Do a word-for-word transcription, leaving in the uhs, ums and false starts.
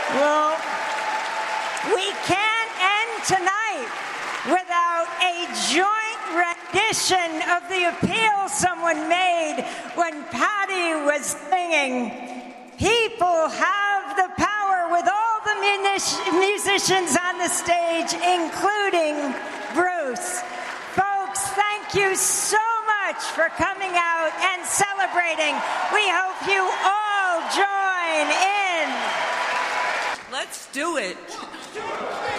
Well, we can't end tonight without a joint rendition of the appeal someone made when Patty was singing, "People have the power," with all the munic- musicians on the stage, including Bruce. Folks, thank you so much for coming out and celebrating. We hope you all join in. Let's do it.